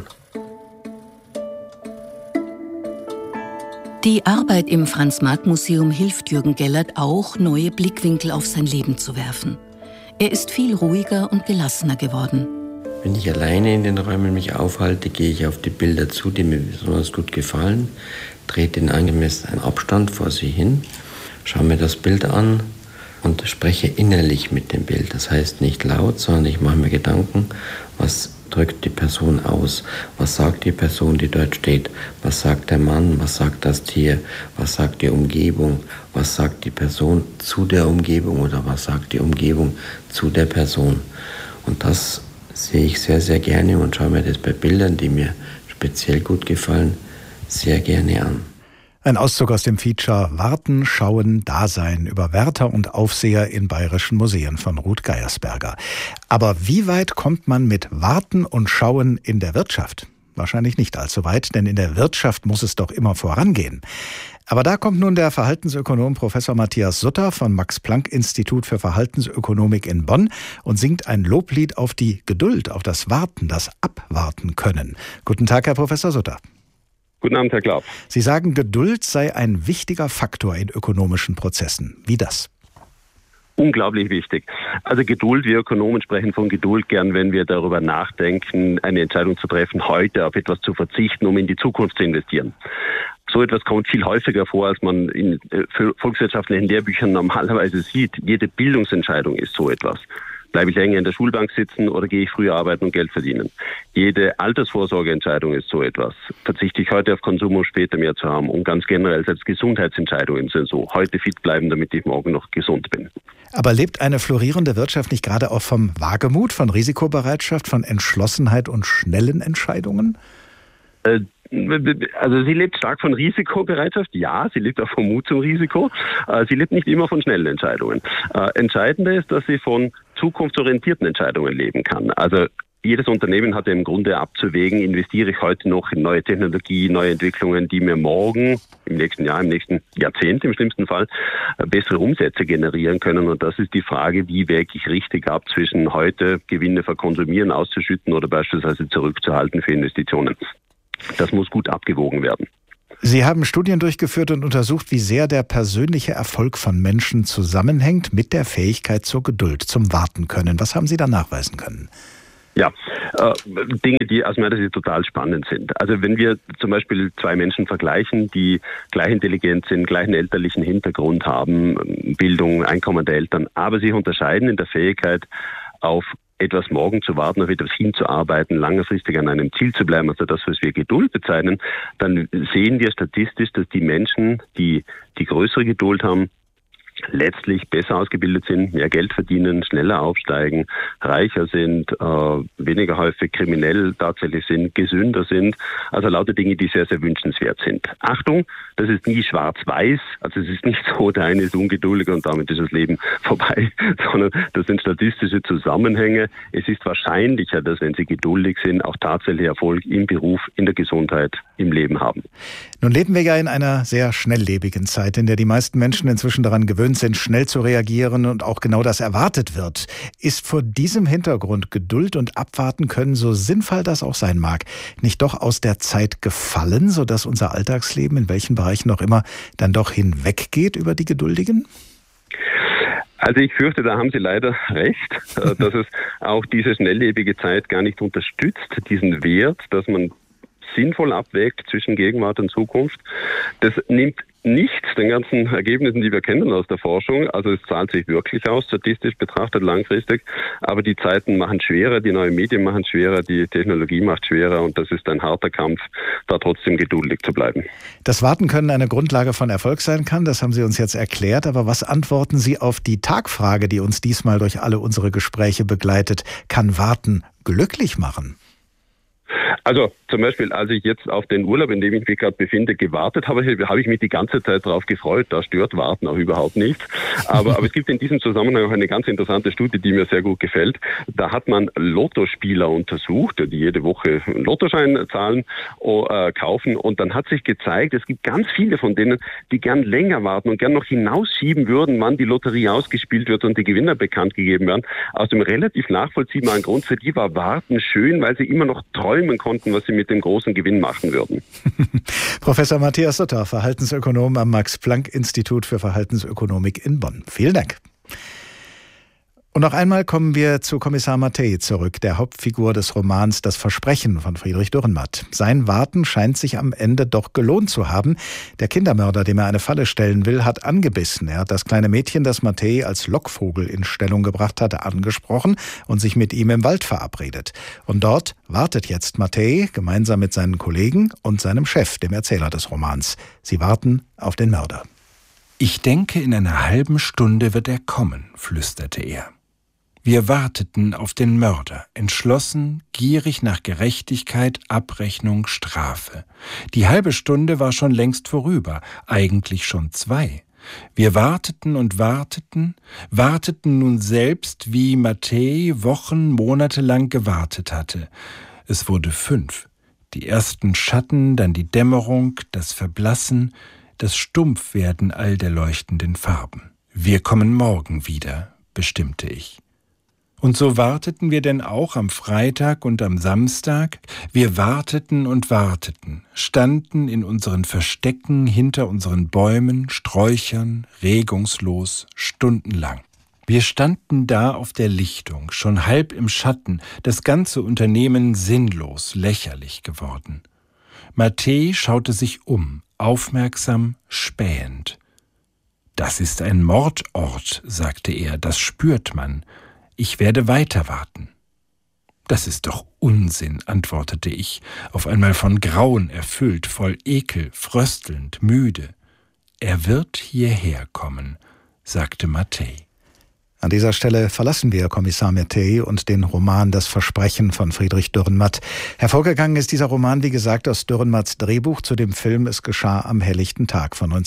Die Arbeit im Franz-Marc-Museum hilft Jürgen Gellert auch, neue Blickwinkel auf sein Leben zu werfen. Er ist viel ruhiger und gelassener geworden. Wenn ich alleine in den Räumen mich aufhalte, gehe ich auf die Bilder zu, die mir besonders gut gefallen, trete in angemessenen Abstand vor sie hin, schaue mir das Bild an und spreche innerlich mit dem Bild. Das heißt nicht laut, sondern ich mache mir Gedanken, was drückt die Person aus, was sagt die Person, die dort steht, was sagt der Mann, was sagt das Tier, was sagt die Umgebung, was sagt die Person zu der Umgebung oder was sagt die Umgebung zu der Person. Und das sehe ich sehr, sehr gerne und schaue mir das bei Bildern, die mir speziell gut gefallen, sehr gerne an. Ein Auszug aus dem Feature Warten, Schauen, Dasein über Wärter und Aufseher in bayerischen Museen von Ruth Geiersberger. Aber wie weit kommt man mit Warten und Schauen in der Wirtschaft? Wahrscheinlich nicht allzu weit, denn in der Wirtschaft muss es doch immer vorangehen. Aber da kommt nun der Verhaltensökonom Professor Matthias Sutter vom Max-Planck-Institut für Verhaltensökonomik in Bonn und singt ein Loblied auf die Geduld, auf das Warten, das Abwarten können. Guten Tag, Herr Professor Sutter. Guten Abend, Herr Glaub. Sie sagen, Geduld sei ein wichtiger Faktor in ökonomischen Prozessen. Wie das? Unglaublich wichtig. Also Geduld, wir Ökonomen sprechen von Geduld gern, wenn wir darüber nachdenken, eine Entscheidung zu treffen, heute auf etwas zu verzichten, um in die Zukunft zu investieren. So etwas kommt viel häufiger vor, als man in volkswirtschaftlichen Lehrbüchern normalerweise sieht. Jede Bildungsentscheidung ist so etwas. Bleibe ich länger in der Schulbank sitzen oder gehe ich früher arbeiten und Geld verdienen? Jede Altersvorsorgeentscheidung ist so etwas. Verzichte ich heute auf Konsum, um später mehr zu haben? Und ganz generell selbst Gesundheitsentscheidungen sind so. Heute fit bleiben, damit ich morgen noch gesund bin. Aber lebt eine florierende Wirtschaft nicht gerade auch vom Wagemut, von Risikobereitschaft, von Entschlossenheit und schnellen Entscheidungen? Also sie lebt stark von Risikobereitschaft, ja, sie lebt auch vom Mut zum Risiko. Sie lebt nicht immer von schnellen Entscheidungen. Entscheidender ist, dass sie von zukunftsorientierten Entscheidungen leben kann. Also jedes Unternehmen hat ja im Grunde abzuwägen, investiere ich heute noch in neue Technologie, neue Entwicklungen, die mir morgen, im nächsten Jahr, im nächsten Jahrzehnt im schlimmsten Fall, bessere Umsätze generieren können. Und das ist die Frage, wie wäge ich richtig ab zwischen heute Gewinne verkonsumieren, auszuschütten oder beispielsweise zurückzuhalten für Investitionen. Das muss gut abgewogen werden. Sie haben Studien durchgeführt und untersucht, wie sehr der persönliche Erfolg von Menschen zusammenhängt mit der Fähigkeit zur Geduld, zum Warten können. Was haben Sie da nachweisen können? Ja, Dinge, die aus meiner Sicht total spannend sind. Also wenn wir zum Beispiel zwei Menschen vergleichen, die gleich intelligent sind, gleichen elterlichen Hintergrund haben, Bildung, Einkommen der Eltern, aber sich unterscheiden in der Fähigkeit, auf etwas morgen zu warten, auf etwas hinzuarbeiten, langfristig an einem Ziel zu bleiben, also das, was wir Geduld bezeichnen, dann sehen wir statistisch, dass die Menschen, die größere Geduld haben, letztlich besser ausgebildet sind, mehr Geld verdienen, schneller aufsteigen, reicher sind, weniger häufig kriminell tatsächlich sind, gesünder sind. Also lauter Dinge, die sehr, sehr wünschenswert sind. Achtung, das ist nie schwarz-weiß. Also es ist nicht so, der eine ist ungeduldig und damit ist das Leben vorbei, sondern das sind statistische Zusammenhänge. Es ist wahrscheinlicher, dass wenn Sie geduldig sind, auch tatsächlich Erfolg im Beruf, in der Gesundheit, im Leben haben. Nun leben wir ja in einer sehr schnelllebigen Zeit, in der die meisten Menschen inzwischen daran gewöhnt sind, schnell zu reagieren und auch genau das erwartet wird. Ist vor diesem Hintergrund Geduld und Abwarten können, so sinnvoll das auch sein mag, nicht doch aus der Zeit gefallen, sodass unser Alltagsleben in welchen Bereichen auch immer dann doch hinweggeht über die Geduldigen? Also ich fürchte, da haben Sie leider recht, dass es auch diese schnelllebige Zeit gar nicht unterstützt, diesen Wert, dass man sinnvoll abwägt zwischen Gegenwart und Zukunft. Das nimmt nichts den ganzen Ergebnissen, die wir kennen aus der Forschung. Also es zahlt sich wirklich aus, statistisch betrachtet langfristig. Aber die Zeiten machen schwerer, die neuen Medien machen schwerer, die Technologie macht schwerer und das ist ein harter Kampf, da trotzdem geduldig zu bleiben. Das Warten können eine Grundlage von Erfolg sein kann, das haben Sie uns jetzt erklärt. Aber was antworten Sie auf die Tagfrage, die uns diesmal durch alle unsere Gespräche begleitet? Kann Warten glücklich machen? Also zum Beispiel, als ich jetzt auf den Urlaub, in dem ich mich gerade befinde, gewartet habe, habe ich mich die ganze Zeit darauf gefreut. Da stört Warten auch überhaupt nicht. Aber es gibt in diesem Zusammenhang auch eine ganz interessante Studie, die mir sehr gut gefällt. Da hat man Lottospieler untersucht, die jede Woche einen Lottoschein zahlen, kaufen. Und dann hat sich gezeigt, es gibt ganz viele von denen, die gern länger warten und gern noch hinausschieben würden, wann die Lotterie ausgespielt wird und die Gewinner bekannt gegeben werden. Aus dem relativ nachvollziehbaren Grund, für die war Warten schön, weil sie immer noch träumen konnten, was sie mit dem großen Gewinn machen würden. Professor Matthias Sutter, Verhaltensökonom am Max-Planck-Institut für Verhaltensökonomik in Bonn. Vielen Dank. Und noch einmal kommen wir zu Kommissar Mattei zurück, der Hauptfigur des Romans Das Versprechen von Friedrich Dürrenmatt. Sein Warten scheint sich am Ende doch gelohnt zu haben. Der Kindermörder, dem er eine Falle stellen will, hat angebissen. Er hat das kleine Mädchen, das Mattei als Lockvogel in Stellung gebracht hatte, angesprochen und sich mit ihm im Wald verabredet. Und dort wartet jetzt Mattei gemeinsam mit seinen Kollegen und seinem Chef, dem Erzähler des Romans. Sie warten auf den Mörder. »Ich denke, in einer halben Stunde wird er kommen«, flüsterte er. Wir warteten auf den Mörder, entschlossen, gierig nach Gerechtigkeit, Abrechnung, Strafe. Die halbe Stunde war schon längst vorüber, eigentlich schon 2. Wir warteten und warteten nun selbst, wie Mattei Wochen, Monate lang gewartet hatte. Es wurde 5. Die ersten Schatten, dann die Dämmerung, das Verblassen, das Stumpfwerden all der leuchtenden Farben. Wir kommen morgen wieder, bestimmte ich. Und so warteten wir denn auch am Freitag und am Samstag. Wir warteten und warteten, standen in unseren Verstecken hinter unseren Bäumen, Sträuchern, regungslos, stundenlang. Wir standen da auf der Lichtung, schon halb im Schatten, das ganze Unternehmen sinnlos, lächerlich geworden. Mattei schaute sich um, aufmerksam, spähend. »Das ist ein Mordort«, sagte er, »das spürt man. Ich werde weiter warten.« »Das ist doch Unsinn«, antwortete ich, auf einmal von Grauen erfüllt, voll Ekel, fröstelnd, müde. »Er wird hierher kommen«, sagte Mattei. An dieser Stelle verlassen wir Kommissar Mattei und den Roman Das Versprechen von Friedrich Dürrenmatt. Hervorgegangen ist dieser Roman, wie gesagt, aus Dürrenmatts Drehbuch zu dem Film Es geschah am helllichten Tag von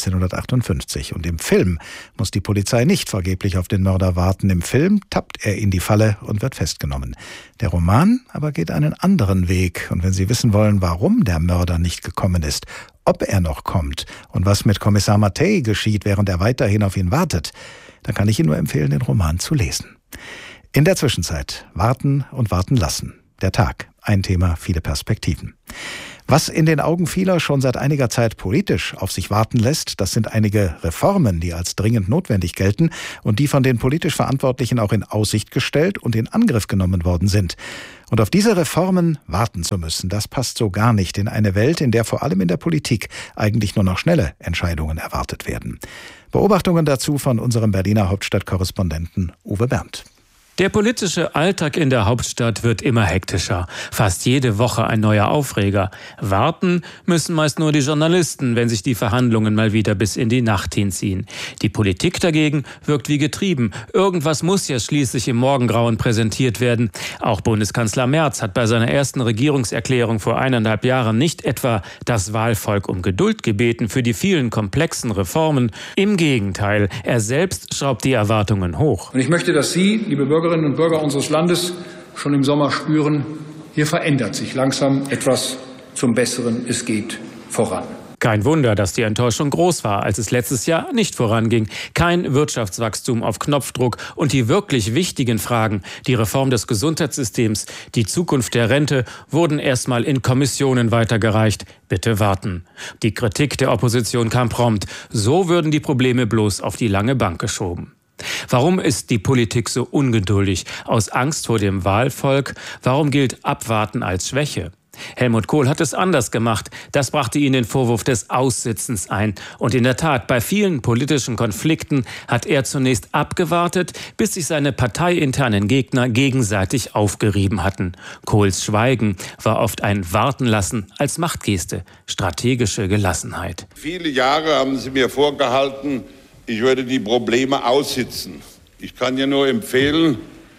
1958. Und im Film muss die Polizei nicht vergeblich auf den Mörder warten. Im Film tappt er in die Falle und wird festgenommen. Der Roman aber geht einen anderen Weg. Und wenn Sie wissen wollen, warum der Mörder nicht gekommen ist, ob er noch kommt und was mit Kommissar Mattei geschieht, während er weiterhin auf ihn wartet, dann kann ich Ihnen nur empfehlen, den Roman zu lesen. In der Zwischenzeit warten und warten lassen. Der Tag, ein Thema, viele Perspektiven. Was in den Augen vieler schon seit einiger Zeit politisch auf sich warten lässt, das sind einige Reformen, die als dringend notwendig gelten und die von den politisch Verantwortlichen auch in Aussicht gestellt und in Angriff genommen worden sind. Und auf diese Reformen warten zu müssen, das passt so gar nicht in eine Welt, in der vor allem in der Politik eigentlich nur noch schnelle Entscheidungen erwartet werden. Beobachtungen dazu von unserem Berliner Hauptstadtkorrespondenten Uwe Berndt. Der politische Alltag in der Hauptstadt wird immer hektischer. Fast jede Woche ein neuer Aufreger. Warten müssen meist nur die Journalisten, wenn sich die Verhandlungen mal wieder bis in die Nacht hinziehen. Die Politik dagegen wirkt wie getrieben. Irgendwas muss ja schließlich im Morgengrauen präsentiert werden. Auch Bundeskanzler Merz hat bei seiner ersten Regierungserklärung vor 1,5 Jahren nicht etwa das Wahlvolk um Geduld gebeten für die vielen komplexen Reformen. Im Gegenteil, er selbst schraubt die Erwartungen hoch. Und ich möchte, dass Sie, liebe Bürgerinnen und Bürger unseres Landes, schon im Sommer spüren, hier verändert sich langsam etwas zum Besseren. Es geht voran. Kein Wunder, dass die Enttäuschung groß war, als es letztes Jahr nicht voranging. Kein Wirtschaftswachstum auf Knopfdruck und die wirklich wichtigen Fragen, die Reform des Gesundheitssystems, die Zukunft der Rente, wurden erstmal in Kommissionen weitergereicht. Bitte warten. Die Kritik der Opposition kam prompt. So würden die Probleme bloß auf die lange Bank geschoben. Warum ist die Politik so ungeduldig? Aus Angst vor dem Wahlvolk? Warum gilt Abwarten als Schwäche? Helmut Kohl hat es anders gemacht. Das brachte ihn den Vorwurf des Aussitzens ein. Und in der Tat, bei vielen politischen Konflikten hat er zunächst abgewartet, bis sich seine parteiinternen Gegner gegenseitig aufgerieben hatten. Kohls Schweigen war oft ein Wartenlassen als Machtgeste, strategische Gelassenheit. Viele Jahre haben Sie mir vorgehalten, ich würde die Probleme aussitzen. Ich kann ja nur empfehlen,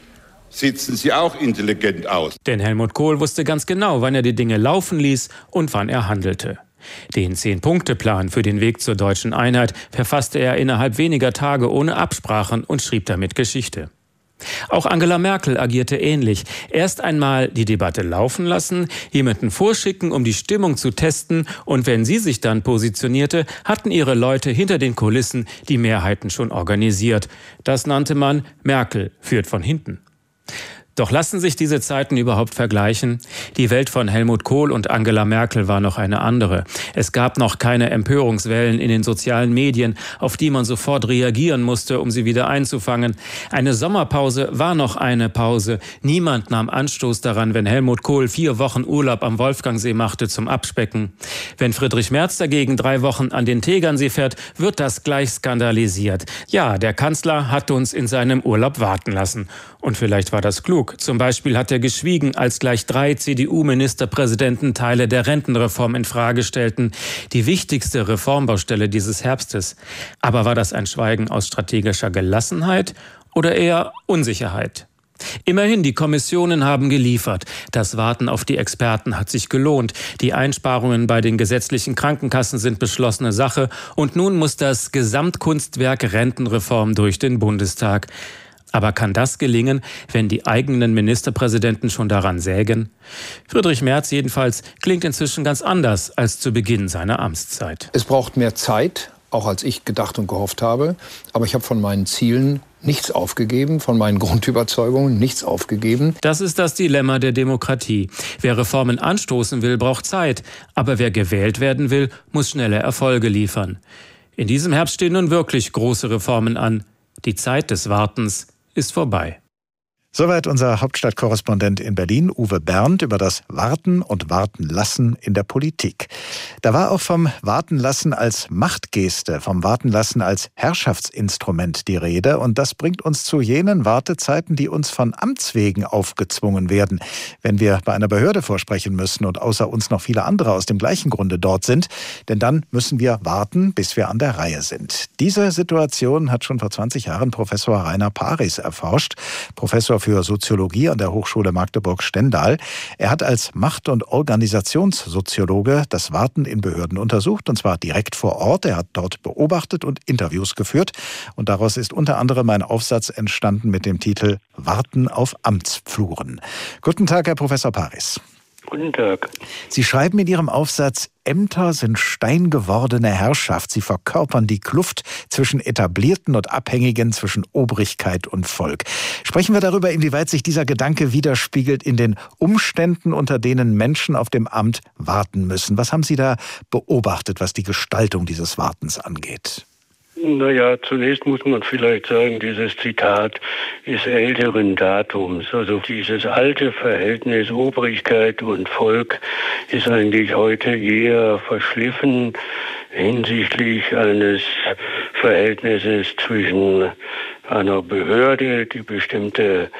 sitzen Sie auch intelligent aus. Denn Helmut Kohl wusste ganz genau, wann er die Dinge laufen ließ und wann er handelte. Den 10-Punkte-Plan für den Weg zur deutschen Einheit verfasste er innerhalb weniger Tage ohne Absprachen und schrieb damit Geschichte. Auch Angela Merkel agierte ähnlich. Erst einmal die Debatte laufen lassen, jemanden vorschicken, um die Stimmung zu testen, und wenn sie sich dann positionierte, hatten ihre Leute hinter den Kulissen die Mehrheiten schon organisiert. Das nannte man Merkel führt von hinten. Doch lassen sich diese Zeiten überhaupt vergleichen? Die Welt von Helmut Kohl und Angela Merkel war noch eine andere. Es gab noch keine Empörungswellen in den sozialen Medien, auf die man sofort reagieren musste, um sie wieder einzufangen. Eine Sommerpause war noch eine Pause. Niemand nahm Anstoß daran, wenn Helmut Kohl 4 Wochen Urlaub am Wolfgangsee machte zum Abspecken. Wenn Friedrich Merz dagegen 3 Wochen an den Tegernsee fährt, wird das gleich skandalisiert. Ja, der Kanzler hat uns in seinem Urlaub warten lassen. Und vielleicht war das klug. Zum Beispiel hat er geschwiegen, als gleich 3 CDU-Ministerpräsidenten Teile der Rentenreform in Frage stellten. Die wichtigste Reformbaustelle dieses Herbstes. Aber war das ein Schweigen aus strategischer Gelassenheit oder eher Unsicherheit? Immerhin, die Kommissionen haben geliefert. Das Warten auf die Experten hat sich gelohnt. Die Einsparungen bei den gesetzlichen Krankenkassen sind beschlossene Sache. Und nun muss das Gesamtkunstwerk Rentenreform durch den Bundestag. Aber kann das gelingen, wenn die eigenen Ministerpräsidenten schon daran sägen? Friedrich Merz jedenfalls klingt inzwischen ganz anders als zu Beginn seiner Amtszeit. Es braucht mehr Zeit, auch als ich gedacht und gehofft habe. Aber ich habe von meinen Zielen nichts aufgegeben, von meinen Grundüberzeugungen nichts aufgegeben. Das ist das Dilemma der Demokratie. Wer Reformen anstoßen will, braucht Zeit. Aber wer gewählt werden will, muss schnelle Erfolge liefern. In diesem Herbst stehen nun wirklich große Reformen an. Die Zeit des Wartens ist vorbei. Soweit unser Hauptstadtkorrespondent in Berlin, Uwe Bernd, über das Warten und Wartenlassen in der Politik. Da war auch vom Wartenlassen als Machtgeste, vom Wartenlassen als Herrschaftsinstrument die Rede. Und das bringt uns zu jenen Wartezeiten, die uns von Amts wegen aufgezwungen werden. Wenn wir bei einer Behörde vorsprechen müssen und außer uns noch viele andere aus dem gleichen Grunde dort sind, denn dann müssen wir warten, bis wir an der Reihe sind. Diese Situation hat schon vor 20 Jahren Professor Rainer Paris erforscht, Professor für Soziologie an der Hochschule Magdeburg-Stendal. Er hat als Macht- und Organisationssoziologe das Warten in Behörden untersucht, und zwar direkt vor Ort. Er hat dort beobachtet und Interviews geführt. Und daraus ist unter anderem ein Aufsatz entstanden mit dem Titel Warten auf Amtspfluren. Guten Tag, Herr Professor Paris. Guten Tag. Sie schreiben in Ihrem Aufsatz, Ämter sind steingewordene Herrschaft. Sie verkörpern die Kluft zwischen Etablierten und Abhängigen, zwischen Obrigkeit und Volk. Sprechen wir darüber, inwieweit sich dieser Gedanke widerspiegelt in den Umständen, unter denen Menschen auf dem Amt warten müssen. Was haben Sie da beobachtet, was die Gestaltung dieses Wartens angeht? Naja, zunächst muss man vielleicht sagen, dieses Zitat ist älteren Datums. Also dieses alte Verhältnis Obrigkeit und Volk ist eigentlich heute eher verschliffen hinsichtlich eines Verhältnisses zwischen einer Behörde, die bestimmte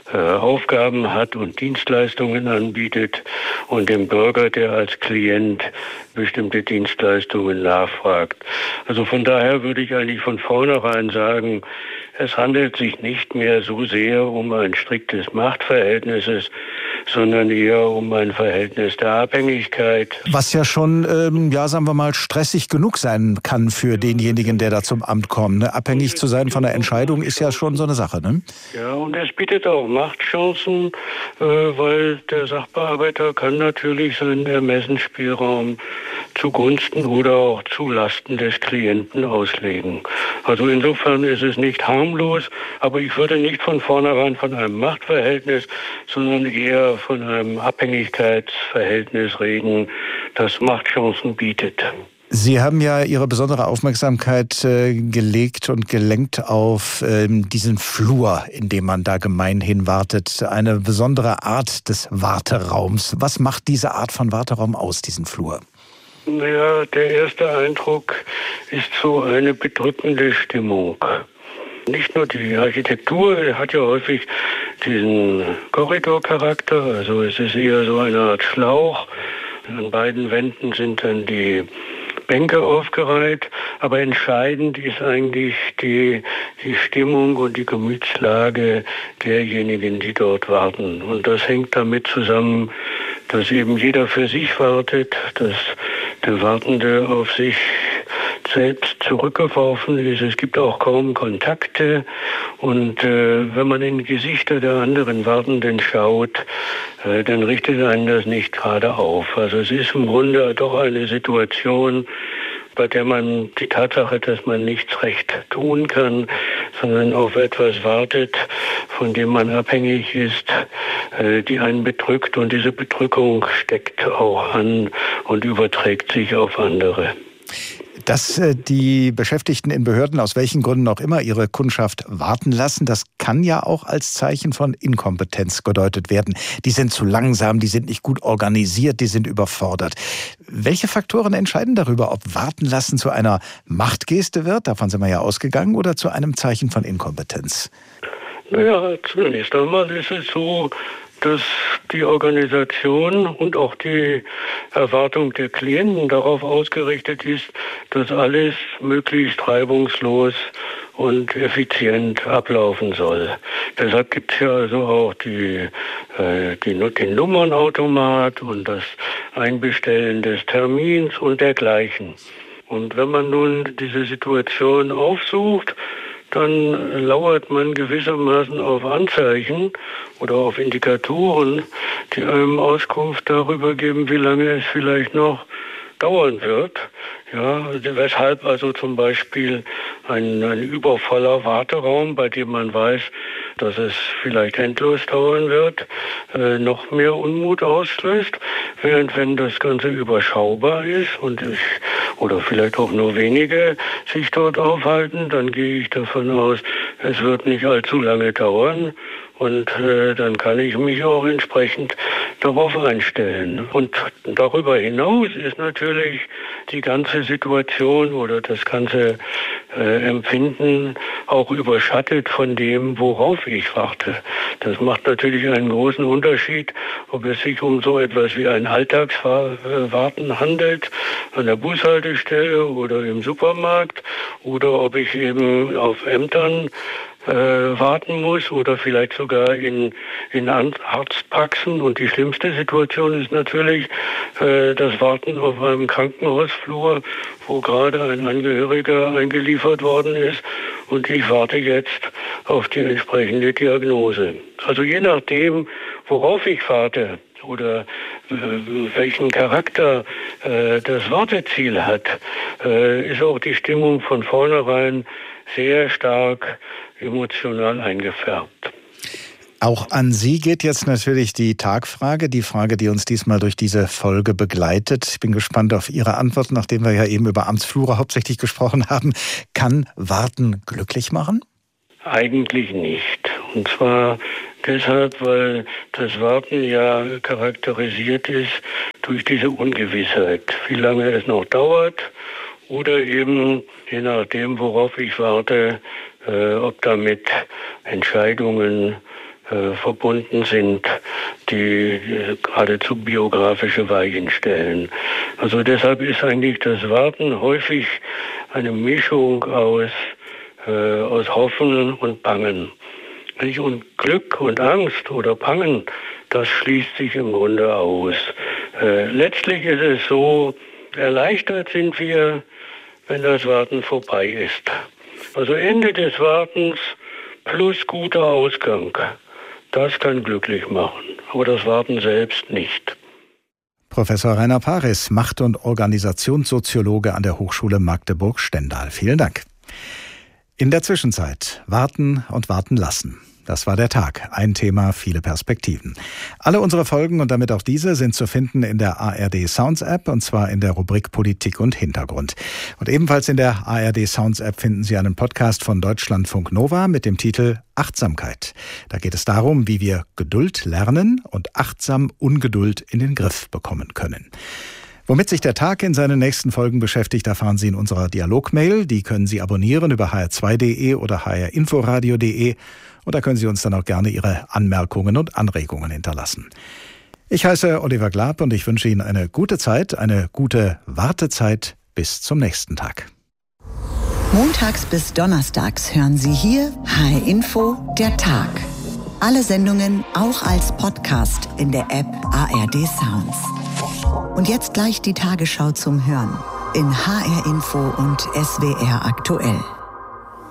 Aufgaben hat und Dienstleistungen anbietet, und dem Bürger, der als Klient bestimmte Dienstleistungen nachfragt. Also von daher würde ich eigentlich von vornherein sagen, es handelt sich nicht mehr so sehr um ein striktes Machtverhältnis, sondern eher um ein Verhältnis der Abhängigkeit. Was ja schon, sagen wir mal, stressig genug sein kann für denjenigen, der da zum Amt kommt. Ne? Abhängig zu sein von der Entscheidung ist ja schon so eine Sache. Ne? Ja, und es bietet auch Machtchancen, weil der Sachbearbeiter kann natürlich seinen Ermessensspielraum zugunsten oder auch zulasten des Klienten auslegen. Also insofern ist es nicht harmlos, aber ich würde nicht von vornherein von einem Machtverhältnis, sondern eher von einem Abhängigkeitsverhältnis reden, das Machtchancen bietet. Sie haben ja Ihre besondere Aufmerksamkeit gelegt und gelenkt auf diesen Flur, in dem man da gemeinhin wartet. Eine besondere Art des Warteraums. Was macht diese Art von Warteraum aus, diesen Flur? Naja, der erste Eindruck ist so eine bedrückende Stimmung. Nicht nur die Architektur hat ja häufig diesen Korridorcharakter, also es ist eher so eine Art Schlauch. An beiden Wänden sind dann die Bänke aufgereiht, aber entscheidend ist eigentlich die Stimmung und die Gemütslage derjenigen, die dort warten. Und das hängt damit zusammen, dass eben jeder für sich wartet, dass der Wartende auf sich selbst zurückgeworfen ist. Es gibt auch kaum Kontakte. Und wenn man in die Gesichter der anderen Wartenden schaut, dann richtet einen das nicht gerade auf. Also es ist im Grunde doch eine Situation, bei der man die Tatsache, dass man nichts recht tun kann, sondern auf etwas wartet, von dem man abhängig ist, die einen bedrückt. Und diese Bedrückung steckt auch an und überträgt sich auf andere. Dass die Beschäftigten in Behörden aus welchen Gründen auch immer ihre Kundschaft warten lassen, das kann ja auch als Zeichen von Inkompetenz gedeutet werden. Die sind zu langsam, die sind nicht gut organisiert, die sind überfordert. Welche Faktoren entscheiden darüber, ob Warten lassen zu einer Machtgeste wird, davon sind wir ja ausgegangen, oder zu einem Zeichen von Inkompetenz? Naja, zunächst einmal ist es so, dass die Organisation und auch die Erwartung der Klienten darauf ausgerichtet ist, dass alles möglichst reibungslos und effizient ablaufen soll. Deshalb gibt es ja also auch den Nummernautomat und das Einbestellen des Termins und dergleichen. Und wenn man nun diese Situation aufsucht, dann lauert man gewissermaßen auf Anzeichen oder auf Indikatoren, die einem Auskunft darüber geben, wie lange es vielleicht noch dauern wird. Ja, weshalb also zum Beispiel ein übervoller Warteraum, bei dem man weiß, dass es vielleicht endlos dauern wird, noch mehr Unmut auslöst, während wenn das Ganze überschaubar ist oder vielleicht auch nur wenige sich dort aufhalten, dann gehe ich davon aus, es wird nicht allzu lange dauern Und dann kann ich mich auch entsprechend darauf einstellen. Und darüber hinaus ist natürlich die ganze Situation oder das ganze Empfinden auch überschattet von dem, worauf ich warte. Das macht natürlich einen großen Unterschied, ob es sich um so etwas wie ein Alltagswarten handelt, an der Bushaltestelle oder im Supermarkt, oder ob ich eben auf Ämtern warten muss oder vielleicht sogar in Arztpraxen. Und die schlimmste Situation ist natürlich das Warten auf einem Krankenhausflur, wo gerade ein Angehöriger eingeliefert worden ist und ich warte jetzt auf die entsprechende Diagnose. Also je nachdem, worauf ich warte oder welchen Charakter das Warteziel hat, ist auch die Stimmung von vornherein sehr stark emotional eingefärbt. Auch an Sie geht jetzt natürlich die Tagfrage, die Frage, die uns diesmal durch diese Folge begleitet. Ich bin gespannt auf Ihre Antwort, nachdem wir ja eben über Amtsflure hauptsächlich gesprochen haben. Kann Warten glücklich machen? Eigentlich nicht. Und zwar deshalb, weil das Warten ja charakterisiert ist durch diese Ungewissheit, wie lange es noch dauert oder eben, je nachdem, worauf ich warte, ob damit Entscheidungen verbunden sind, die geradezu biografische Weichen stellen. Also deshalb ist eigentlich das Warten häufig eine Mischung aus Hoffen und Bangen. Und Glück und Angst oder Bangen, das schließt sich im Grunde aus. Letztlich ist es so, erleichtert sind wir, wenn das Warten vorbei ist. Also Ende des Wartens plus guter Ausgang. Das kann glücklich machen, aber das Warten selbst nicht. Professor Rainer Paris, Macht- und Organisationssoziologe an der Hochschule Magdeburg-Stendal. Vielen Dank. In der Zwischenzeit warten und warten lassen. Das war der Tag. Ein Thema, viele Perspektiven. Alle unsere Folgen und damit auch diese sind zu finden in der ARD Sounds App, und zwar in der Rubrik Politik und Hintergrund. Und ebenfalls in der ARD Sounds App finden Sie einen Podcast von Deutschlandfunk Nova mit dem Titel Achtsamkeit. Da geht es darum, wie wir Geduld lernen und achtsam Ungeduld in den Griff bekommen können. Womit sich der Tag in seinen nächsten Folgen beschäftigt, erfahren Sie in unserer Dialogmail. Die können Sie abonnieren über hr2.de oder hrinforadio.de. Und da können Sie uns dann auch gerne Ihre Anmerkungen und Anregungen hinterlassen. Ich heiße Oliver Glab und ich wünsche Ihnen eine gute Zeit, eine gute Wartezeit bis zum nächsten Tag. Montags bis donnerstags hören Sie hier HR Info, der Tag. Alle Sendungen auch als Podcast in der App ARD Sounds. Und jetzt gleich die Tagesschau zum Hören in HR Info und SWR aktuell.